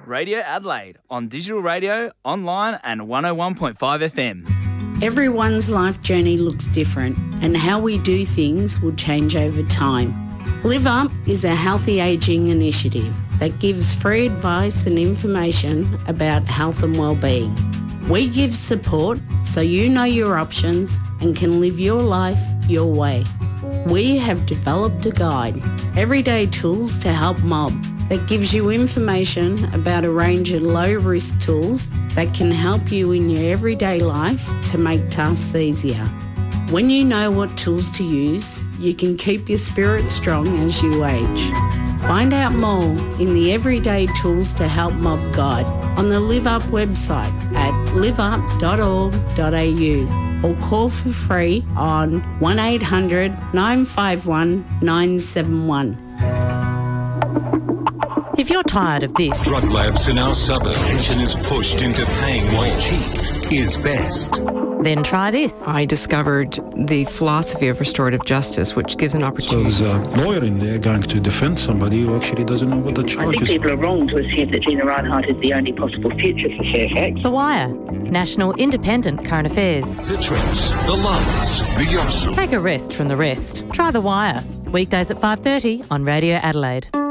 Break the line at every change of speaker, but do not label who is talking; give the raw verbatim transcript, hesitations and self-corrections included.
Radio Adelaide on digital radio, online and one oh one point five F M.
Everyone's life journey looks different and how we do things will change over time. Live Up is a healthy ageing initiative that gives free advice and information about health and wellbeing. We give support so you know your options and can live your life your way. We have developed a guide, Everyday Tools to Help Mob, that gives you information about a range of low-risk tools that can help you in your everyday life to make tasks easier. When you know what tools to use, you can keep your spirit strong as you age. Find out more in the Everyday Tools to Help Mob guide on the Live Up website at live up dot org dot a u or call for free on one eight hundred nine five one nine seven one.
If you're tired of this...
Drug labs in our suburbs. Attention is pushed into paying what cheap is best.
Then try this.
I discovered the philosophy of restorative justice, which gives an opportunity.
So there's a lawyer in there going to defend somebody who actually doesn't know what the charge is.
I think people are wrong to assume that Gina Rinehart is the only possible future for Fairfax.
The Wire, national independent current affairs.
The Trents, the Lamas, the Yosu.
Take a rest from the rest. Try The Wire. Weekdays at five thirty on Radio Adelaide.